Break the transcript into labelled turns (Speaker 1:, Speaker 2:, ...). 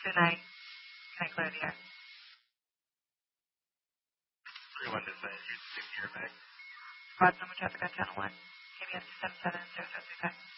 Speaker 1: Tonight, can I clear the air?
Speaker 2: 31 to 60 airback.
Speaker 1: Squad number traffic on channel 1. KBS 277 0035.